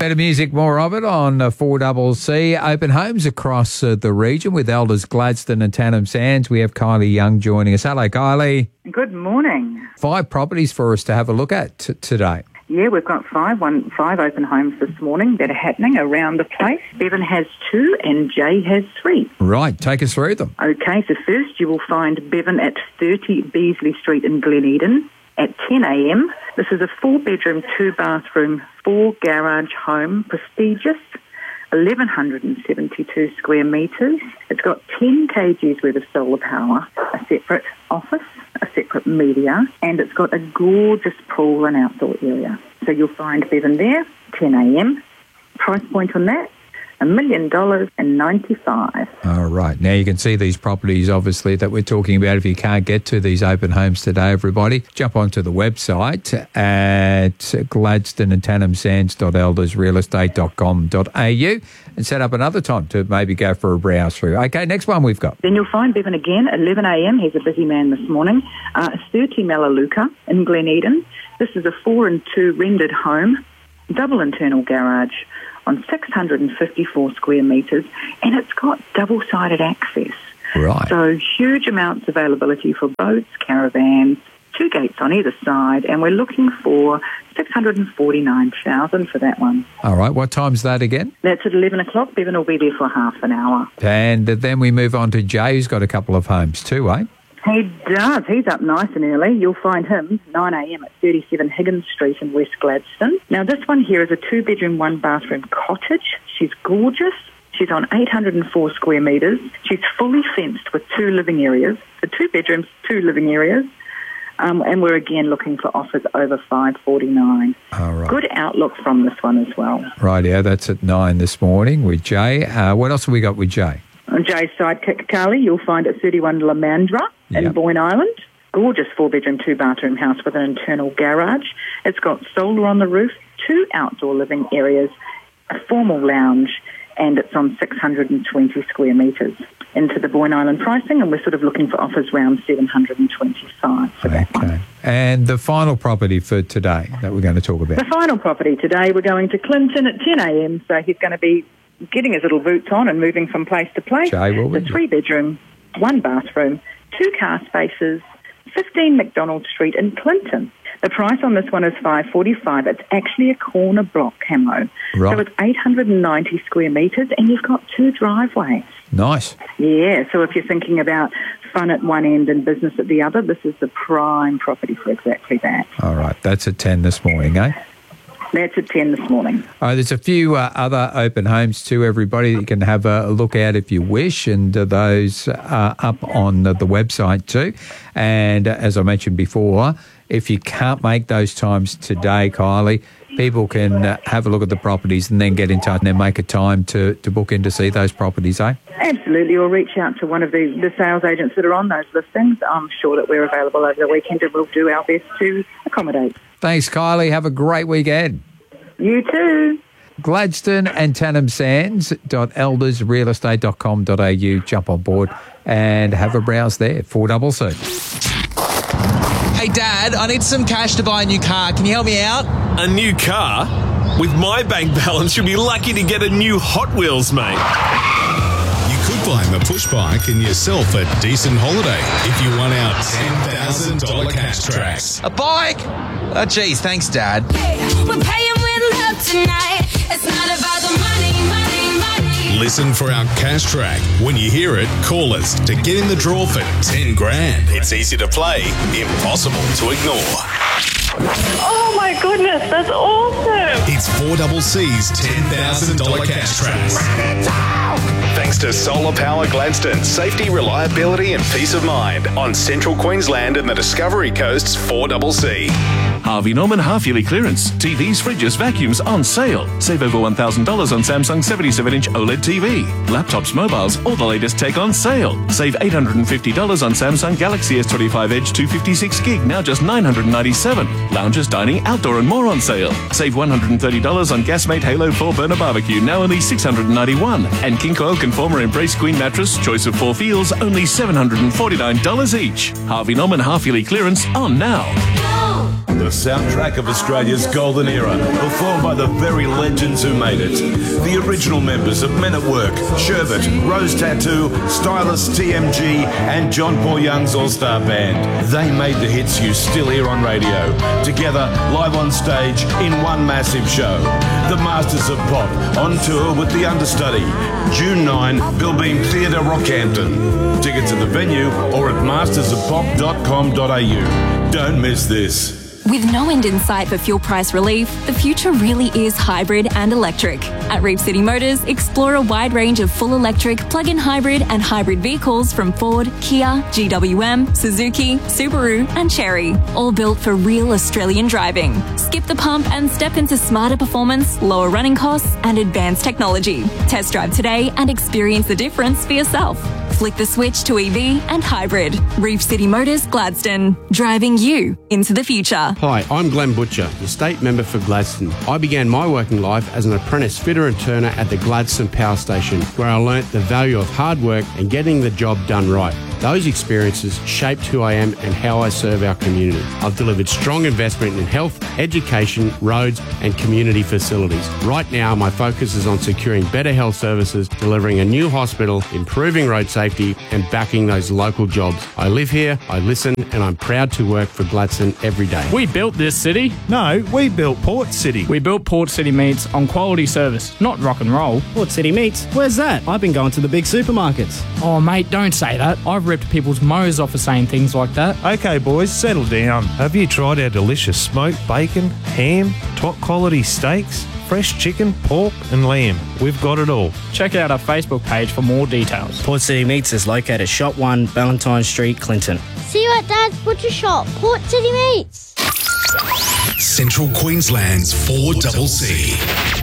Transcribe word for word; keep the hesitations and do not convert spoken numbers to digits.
Better music, more of it on uh, four C C. Open homes across uh, the region with Elders Gladstone and Tannum Sands. We have Kylie Young joining us. Hello, Kylie. Good morning. Five properties for us to have a look at t- today. Yeah, we've got five one five open homes this morning that are happening around the place. Bevan has two and Jay has three. Right, take us through them. Okay, so first you will find Bevan at thirty Beasley Street in Glen Eden at ten a.m. This is a four-bedroom, two-bathroom, four-garage home, prestigious, eleven seventy-two square metres. It's got ten kilograms worth of solar power, a separate office, a separate media, and it's got a gorgeous pool and outdoor area. So you'll find Bevan there, ten a.m. Price point on that, a million dollars and ninety-five. All right. Now you can see these properties, obviously, that we're talking about. If you can't get to these open homes today, everybody, jump onto the website at gladstone and tannum sands dot elders real estate dot com dot a u and set up another time to maybe go for a browse through. Okay, next one we've got. Then you'll find Bevan again, eleven a.m. He's a busy man this morning. Uh, thirty Melaleuca in Glen Eden. This is a four and two rendered home, double internal garage, on six hundred fifty-four square metres, and it's got double-sided access. Right. So huge amounts of availability for boats, caravans, two gates on either side, and we're looking for six hundred forty-nine thousand dollars for that one. All right. What time's that again? That's at eleven o'clock. Bevan will be there for half an hour. And then we move on to Jay, who's got a couple of homes too, eh? He does. He's up nice and early. You'll find him nine a.m. at thirty-seven Higgins Street in West Gladstone. Now, this one here is a two-bedroom, one-bathroom cottage. She's gorgeous. She's on eight hundred four square metres. She's fully fenced with two living areas. So two bedrooms, two living areas. Um, and we're again looking for offers over five forty-nine. All right. Good outlook from this one as well. Right, yeah, that's at nine this morning with Jay. Uh, what else have we got with Jay? On Jay's sidekick, Carly, you'll find at thirty-one Lamandra in Yep. Boyne Island. Gorgeous four-bedroom, two-bathroom house with an internal garage. It's got solar on the roof, two outdoor living areas, a formal lounge, and it's on six hundred twenty square metres. Into the Boyne Island pricing, and we're sort of looking for offers around seven hundred twenty-five for that one. Okay. And the final property for today that we're going to talk about. The final property today, we're going to Clinton at ten a.m, so he's going to be getting his little boots on and moving from place to place. Jay, what would It's a you- three-bedroom, one bathroom, two car spaces, fifteen McDonald Street in Clinton. The price on this one is five forty-five. It's actually a corner block camo. Right. So it's eight hundred ninety square metres, and you've got two driveways. Nice. Yeah, so if you're thinking about fun at one end and business at the other, this is the prime property for exactly that. All right, that's at ten this morning, eh? That's at ten this morning. All right, there's a few uh, other open homes too, everybody. You can have a look at if you wish, and uh, those are up on the, the website too. And uh, as I mentioned before, if you can't make those times today, Kylie, people can uh, have a look at the properties and then get in touch and then make a time to, to book in to see those properties, eh? Absolutely, or reach out to one of the, the sales agents that are on those listings. I'm sure that we're available over the weekend and we'll do our best to accommodate. Thanks, Kylie. Have a great weekend. You too. Gladstone and Tannum Sands dot elders real estate dot com dot a u. Jump on board and have a browse there. four C C. Hey, Dad, I need some cash to buy a new car. Can you help me out? A new car? With my bank balance, you'll be lucky to get a new Hot Wheels, mate. You could buy him a push bike and yourself a decent holiday if you won out ten thousand dollars cash tracks. A bike? Oh, geez, thanks, Dad. We're paying with love tonight. It's not about the money, money, money. Listen for our cash track. When you hear it, call us to get in the draw for ten grand. It's easy to play, impossible to ignore. Oh my goodness, that's awesome! It's four C C's ten thousand dollars cash tracks. Thanks to Solar Power Gladstone, safety, reliability and peace of mind on Central Queensland and the Discovery Coast's four C C. Harvey Norman half-yearly clearance. T Vs, fridges, vacuums on sale. Save over one thousand dollars on Samsung seventy-seven inch OLED T V. Laptops, mobiles, all the latest tech on sale. Save eight hundred fifty dollars on Samsung Galaxy S twenty-five Edge two fifty-six gig, now just nine hundred ninety-seven dollars. Lounges, dining, outdoor and more on sale. Save one hundred thirty dollars on Gasmate Halo four burner barbecue, now only six hundred ninety-one dollars. And King Coil Conformer Embrace Queen mattress, choice of four feels, only seven hundred forty-nine dollars each. Harvey Norman half-yearly clearance on now. Go! The soundtrack of Australia's golden era, performed by the very legends who made it. The original members of Men at Work, Sherbet, Rose Tattoo, Stylist T M G, and John Paul Young's All-Star Band. They made the hits you still hear on radio, together, live on stage, in one massive show. The Masters of Pop, on tour with the understudy. June ninth, Bilbeam Theatre, Rockhampton. Tickets at the venue or at masters of pop dot com dot a u. Don't miss this. With no end in sight for fuel price relief, the future really is hybrid and electric. At Reef City Motors, explore a wide range of full electric, plug-in hybrid and hybrid vehicles from Ford, Kia, G W M, Suzuki, Subaru and Chery, all built for real Australian driving. Skip the pump and step into smarter performance, lower running costs and advanced technology. Test drive today and experience the difference for yourself. Flick the switch to E V and hybrid. Reef City Motors, Gladstone. Driving you into the future. Hi, I'm Glenn Butcher, the State Member for Gladstone. I began my working life as an apprentice fitter and turner at the Gladstone Power Station, where I learnt the value of hard work and getting the job done right. Those experiences shaped who I am and how I serve our community. I've delivered strong investment in health, education, roads and community facilities. Right now, my focus is on securing better health services, delivering a new hospital, improving road safety and backing those local jobs. I live here, I listen and I'm proud to work for Gladstone every day. We built this city. No, we built Port City. We built Port City Meats on quality service, not rock and roll. Port City Meats? Where's that? I've been going to the big supermarkets. Oh mate, don't say that. I've ripped people's mows off for saying things like that. Okay boys, settle down. Have you tried our delicious smoked bacon, ham, top quality steaks, fresh chicken, pork and lamb? We've got it all. Check out our Facebook page for more details. Port City Meats is located Shop one, Valentine Street, Clinton. See you at Dad's Butcher Shop, Port City Meats. Central Queensland's four C C.